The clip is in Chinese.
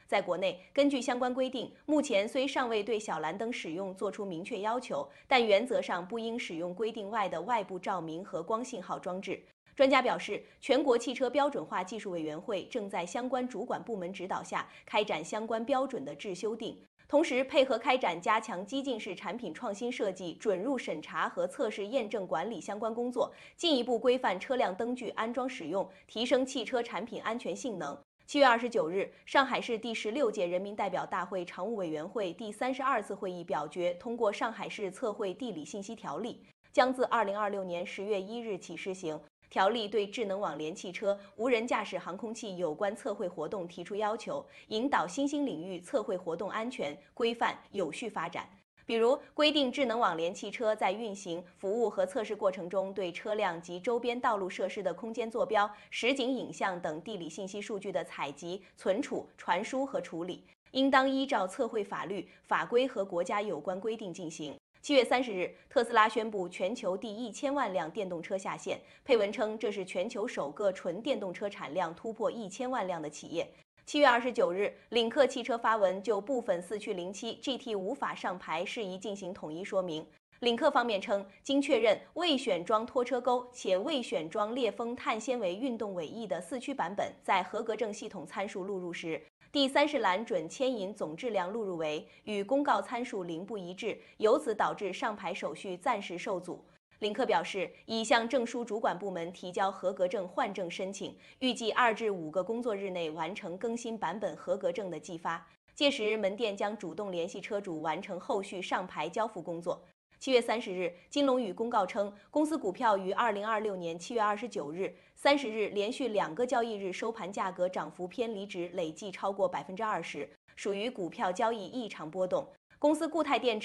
在国内，根据相关规定，目前虽尚未对小蓝灯使用作出明确要求，但原则上不应使用规定外的外部照明和光信号装置。专家表示，全国汽车标准化技术委员会正在相关主管部门指导下开展相关标准的制修订，同时配合开展加强激进式产品创新设计、准入审查和测试验证管理相关工作，进一步规范车辆灯具安装使用，提升汽车产品安全性能。7月29日，上海市第16届人民代表大会常务委员会第32次会议表决通过《上海市测绘地理信息条例》，将自2026年10月1日起施行。条例对智能网联汽车、无人驾驶航空器有关测绘活动提出要求，引导新兴领域测绘活动安全、规范、有序发展。比如，规定智能网联汽车在运行、服务和测试过程中，对车辆及周边道路设施的空间坐标、实景影像等地理信息数据的采集、存储、传输和处理，应当依照测绘法律、法规和国家有关规定进行。7月30日，特斯拉宣布全球第1000万辆电动车下线。配文称，这是全球首个纯电动车产量突破1000万辆的企业。7月29日，领克汽车发文就部分4驱07 GT 无法上牌事宜进行统一说明。领克方面称，经确认未选装拖车钩且未选装裂风碳纤维运动尾翼的4驱版本，在合格证系统参数录入时，第30栏准牵引总质量录入为与公告参数零不一致，由此导致上牌手续暂时受阻。领克表示，已向证书主管部门提交合格证换证申请，预计2至5个工作日内完成更新版本合格证的寄发。届时，门店将主动联系车主完成后续上牌交付工作。7月30日，金龙宇公告称，公司股票于2026年7月29日、30日连续2个交易日收盘价格涨幅偏离值累计超过20%，属于股票交易异常波动。公司固态电池